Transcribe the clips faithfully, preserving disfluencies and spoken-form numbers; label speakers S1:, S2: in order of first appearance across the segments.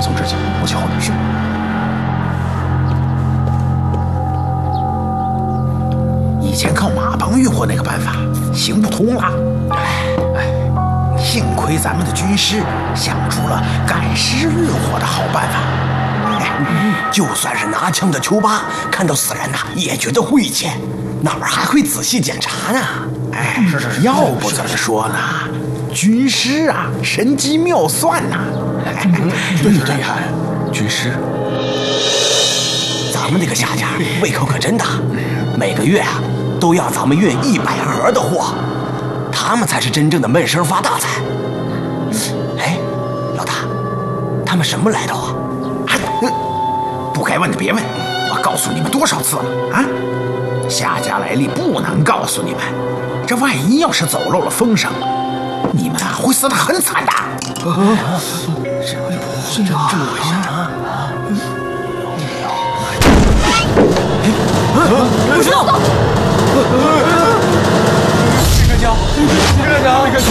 S1: 送之前，我去后面。是。以前靠马帮运货那个办法行不通了。哎，幸亏咱们的军师想出了赶尸运货的好办法。哎，就算是拿枪的丘巴看到死人呐，也觉得晦气，哪儿还会仔细检查呢？哎，是是是，要不怎么说呢？军师啊，神机妙算呐！哎，对对对呀，军师。咱们那个夏家胃口可真大，每个月啊都要咱们运一百盒的货，他们才是真正的闷声发大财。哎，老大，他们什么来头啊？不该问的别问，我告诉你们多少次了啊！夏家来历不能告诉你们，这万一要是走漏了风声，你们啊会死得很惨的。啊，这这这这么回事啊？不知道。这个家，这个家，这个家。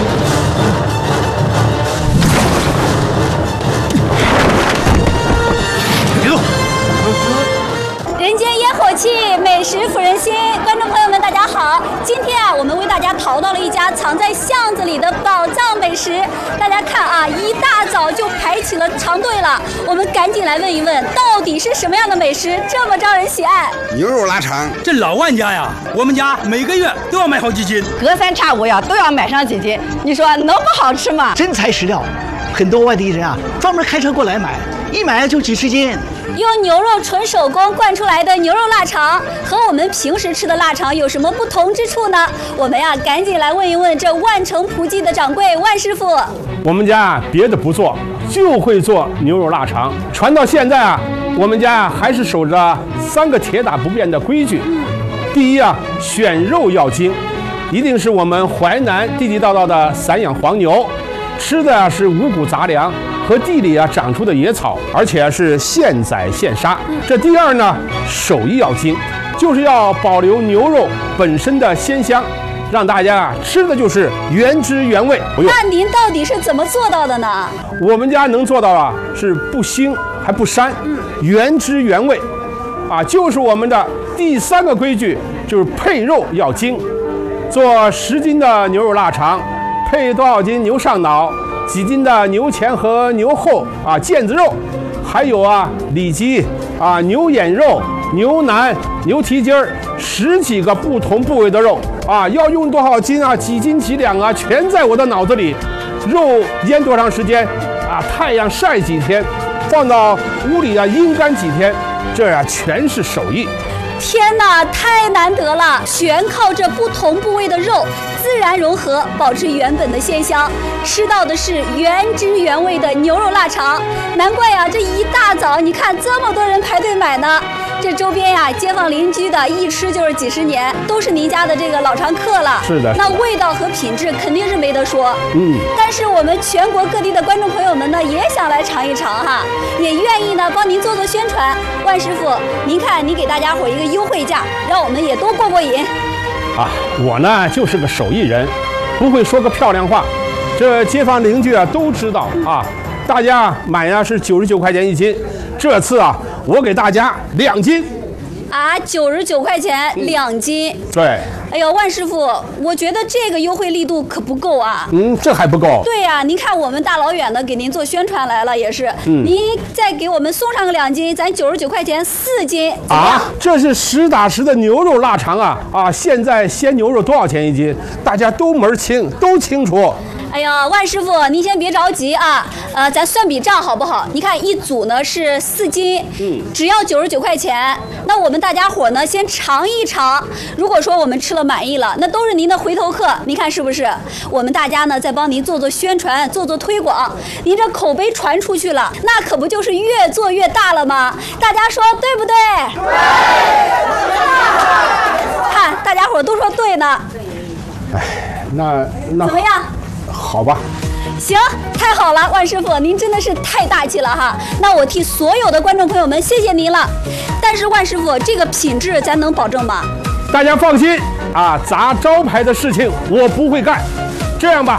S1: 别动！
S2: 人间烟火气，美食抚人心。观众朋友们，大家好！今天啊，我们为大家淘到了一家藏在巷子里的宝藏美食。大家看啊，一大早就排起了长队了。我们赶紧来问一问，到底是什么样的美食这么招人喜爱？
S3: 牛肉腊肠，
S4: 这老万家呀，我们家每个月都要买好几斤，
S5: 隔三差五呀都要买上几斤。你说能不好吃吗？
S6: 真材实料，很多外地人啊专门开车过来买，一买就几十斤。
S2: 用牛肉纯手工灌出来的牛肉腊肠，和我们平时吃的腊肠有什么不同之处呢？我们呀，赶紧来问一问这万城仆记的掌柜万师傅。
S7: 我们家别的不做，就会做牛肉腊肠。传到现在啊，我们家还是守着三个铁打不变的规矩。第一啊，选肉要精，一定是我们淮南地地道道的散养黄牛，吃的啊是五谷杂粮和地里啊长出的野草，而且是现宰现杀。这第二呢，手艺要精，就是要保留牛肉本身的鲜香，让大家啊吃的就是原汁原味。
S2: 那您到底是怎么做到的呢？
S7: 我们家能做到啊，是不腥还不膻，原汁原味，啊，就是我们的第三个规矩，就是配肉要精。做十斤的牛肉腊肠，配多少斤牛上脑？几斤的牛前和牛后啊腱子肉，还有啊里脊啊牛眼肉、牛腩、牛蹄筋儿，十几个不同部位的肉啊，要用多少斤啊，几斤几两啊，全在我的脑子里。肉腌多长时间啊？太阳晒几天？放到屋里啊阴干几天？这呀、啊、全是手艺。
S2: 天哪，太难得了！全靠这不同部位的肉自然融合，保持原本的鲜香，吃到的是原汁原味的牛肉腊肠。难怪呀、啊，这一大早你看这么多人排队买呢。这周边呀、啊，街坊邻居的一吃就是几十年，都是您家的这个老常客了。
S7: 是的，
S2: 那味道和品质肯定是没得说。
S7: 嗯，
S2: 但是我们全国各地的观众朋友们呢，也想来尝一尝哈，也愿意呢帮您做做宣传。万师傅，您看您给大家伙一个优惠价，让我们也都过过瘾。
S7: 啊，我呢就是个手艺人，不会说个漂亮话，这街坊邻居啊都知道啊。大家买呀是九十九块钱一斤，这次啊我给大家两斤。
S2: 啊，九十九块钱两斤。
S7: 对。
S2: 哎呦，万师傅，我觉得这个优惠力度可不够啊。
S7: 嗯，这还不够。
S2: 对呀、啊，您看我们大老远的给您做宣传来了，也是。嗯。您再给我们送上个两斤，咱九十九块钱四斤。
S7: 啊，这是实打实的牛肉腊肠啊！啊，现在鲜牛肉多少钱一斤？大家都门清，都清楚。
S2: 哎呀，万师傅，您先别着急啊，呃，咱算笔账好不好？你看一组呢是四斤，嗯，只要九十九块钱。那我们大家伙呢先尝一尝，如果说我们吃了满意了，那都是您的回头客，您看是不是？我们大家呢再帮您做做宣传，做做推广，您这口碑传出去了，那可不就是越做越大了吗？大家说对不对？对。看大家伙都说对呢。
S7: 哎，那那
S2: 怎么样？
S7: 好吧，
S2: 行，太好了，万师傅，您真的是太大气了哈。那我替所有的观众朋友们谢谢您了。但是万师傅，这个品质咱能保证吗？
S7: 大家放心啊，砸招牌的事情我不会干。这样吧，